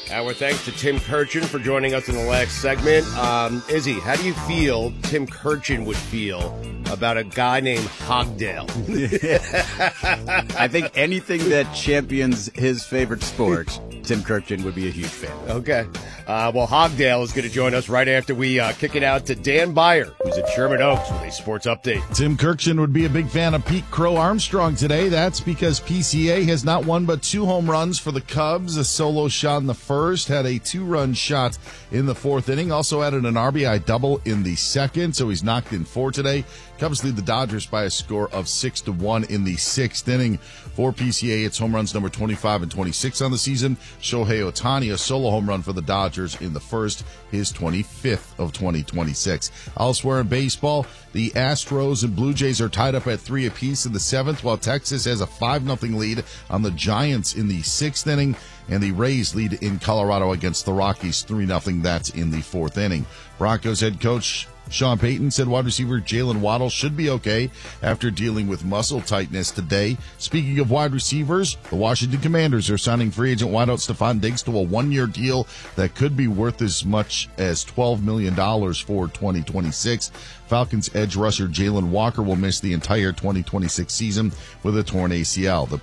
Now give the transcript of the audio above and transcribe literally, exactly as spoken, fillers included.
Our thanks to Tim Kurchin for joining us in the last segment. Um, Izzy, how do you feel Tim Kurchin would feel about a guy named Hogdale? I think anything that champions his favorite sport, Tim Kurchin would be a huge fan of. Okay. Uh, well, Hogdale is going to join us right after we uh, kick it out to Dan Beyer, who's at Sherman Oaks with a sports update. Tim Kurchin would be a big fan of Pete Crow Armstrong today. That's because P C A has not won but two home runs for the Cubs. A solo shot in the first, had a two-run shot in the fourth inning. Also added an R B I double in the second, so he's knocked in four today. Cubs lead the Dodgers by a score of six to one in the sixth inning. For P C A, it's home runs number twenty-five and twenty-six on the season. Shohei Ohtani, a solo home run for the Dodgers in the first, his twenty-fifth of twenty twenty-six. Elsewhere in baseball, the Astros and Blue Jays are tied up at three apiece in the seventh, while Texas has a five nothing lead on the Giants in the sixth inning. And the Rays lead in Colorado against the Rockies three nothing. That's in the fourth inning. Broncos head coach Sean Payton said wide receiver Jalen Waddle should be okay after dealing with muscle tightness today. Speaking of wide receivers, the Washington Commanders are signing free agent wideout Stephon Diggs to a one-year deal that could be worth as much as twelve million dollars for twenty twenty-six. Falcons edge rusher Jalen Walker will miss the entire twenty twenty-six season with a torn A C L. The